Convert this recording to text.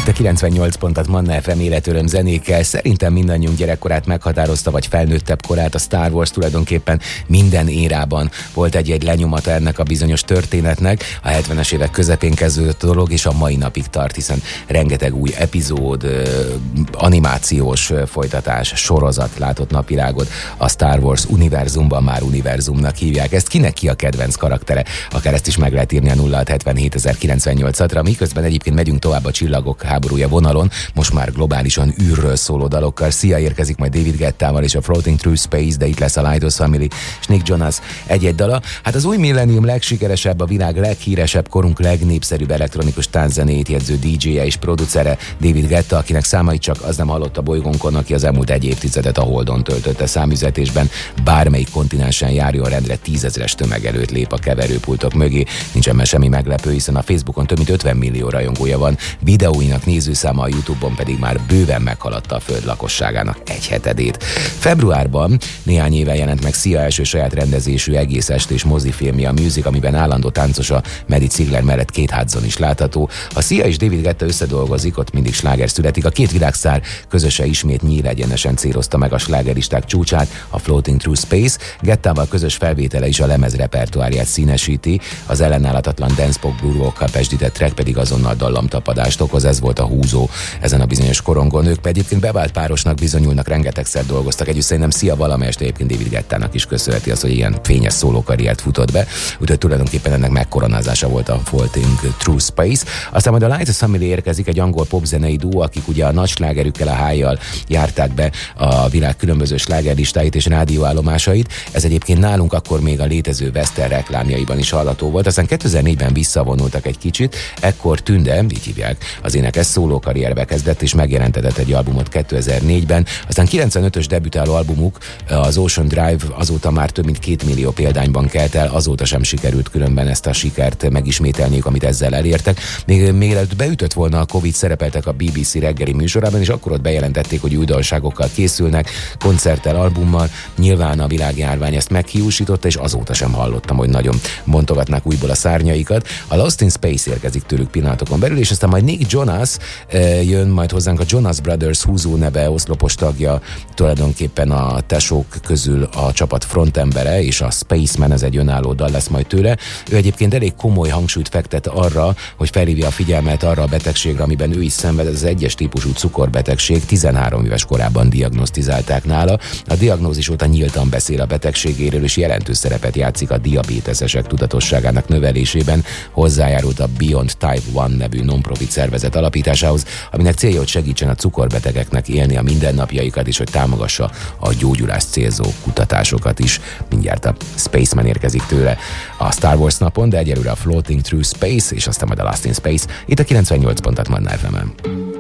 Itt a 98 pontat Manna FM életöröm zenékkel. Szerintem mindannyiunk gyerekkorát meghatározta, vagy felnőttebb korát a Star Wars. Tulajdonképpen minden érában volt egy lenyomata ennek a bizonyos történetnek. A 70-es évek közepén kezdődött a dolog, és a mai napig tart, hiszen rengeteg új epizód, animációs folytatás, sorozat látott napvilágot. A Star Wars univerzumban már univerzumnak hívják ezt. Kinek ki a kedvenc karaktere? Akár ezt is meg lehet írni a 0677 miközben egyébként megyünk tovább a Csillagok háborúja vonalon, most már globálisan űrről szóló dalokkal. Szia, érkezik majd David Guettával és a Floating Through Space, de itt lesz a Lighthouse Family és Nick Jonas egy-egy dala. Hát az új millennium legsikeresebb, a világ leghíresebb, korunk legnépszerűbb elektronikus tánczenét jegyző DJ-je és producere David Guetta, akinek számait csak az nem hallott a bolygónkon, aki az elmúlt egy évtizedet a Holdon töltötte számüzetésben. Bármelyik kontinensen járjon rendre 10 000-es tömeg előtt lép a keverőpultok mögé. Nincsen már semmi meglepő, hiszen a Facebookon több mint 50 millió rajongója van, videóinak nézőszáma a YouTube-on pedig már bőven meghaladta a föld lakosságának 1/7. Februárban néhány éve jelent meg Sia első saját rendezésű egész estés mozifilmje, a Music, amiben állandó táncosa Maddie Ziegler mellett Kate Hudson is látható. Ha Sia és David Guetta összedolgozik, ott mindig sláger születik. A két világsztár közösen ismét nyílegyenesen célozta meg a slágeristák csúcsát, a Floating Through Space. Guettával közös felvétele is a lemez repertoárját színesíti, az ellenállhatatlan dance pop blue rock pesdített track pedig azonnal dallamtapadást okoz. Ez volt a húzó ezen a bizonyos korongon. Ők pedig egyébként bevált párosnak bizonyulnak, rengetegszer dolgoztak együtt. Szerintem Sia valamelyest egyébként David Guettának is köszönheti azt, hogy ilyen fényes szólókarriert futott be. Úgyhogy tulajdonképpen ennek megkoronázása volt a Floating Through Space. Aztán majd a Lighthouse Family érkezik, egy angol popzenei duó, akik ugye a nagy slágerükkel, a High-jal járták be a világ különböző slágerlistáit és rádióállomásait. Ez egyébként nálunk akkor még a létező Western reklámjaiban is hallható volt. Aztán 2004-ben visszavonultak egy kicsit, ekkor Tünde, így hívják, az énekes szólókarrierbe kezdett és megjelentetett egy albumot 2004-ben. Aztán 95-ös debütáló albumuk, az Ocean Drive azóta már több mint 2 millió példányban kelt el, azóta sem sikerült különben ezt a sikert megismételniük, amit ezzel elértek. Még mielőtt beütött volna a Covid, szerepeltek a BBC reggeli műsorában, és akkor ott bejelentették, hogy újdonságokkal készülnek, koncerttel, albummal. Nyilván a világjárvány ezt meghiúsította, és azóta sem hallottam, hogy nagyon bontogatnák újból a szárnyaikat. A Lost in Space érkezik tőlük pillanatokon belül, és aztán majd Nick Jonas jön majd hozzánk, a Jonas Brothers húzó neve, oszlopos tagja, tulajdonképpen a tesók közül a csapat frontembere, és a Spaceman, ez egy önálló dal lesz majd tőle. Ő egyébként elég komoly hangsúlyt fektet arra, hogy felhívja a figyelmet arra a betegségre, amiben ő is szenved, ez az egyes típusú cukorbetegség. 13 éves korában diagnosztizálták nála. A diagnózis óta nyíltan beszél a betegségéről, és jelentős szerepet játszik a diabéteszesek tudatosságának növelésében. Hozzájárult a Beyond Type 1 nevű non-profit szervezet alapításához, aminek célja, hogy segítsen a cukorbetegeknek élni a mindennapjaikat, és hogy támogassa a gyógyulást célzó kutatásokat is. Mindjárt a Spaceman érkezik tőle a Star Wars napon, de egyelőre a Floating Through Space, és aztán majd a Lost in Space. Itt a 98 pontat Manna FM-en.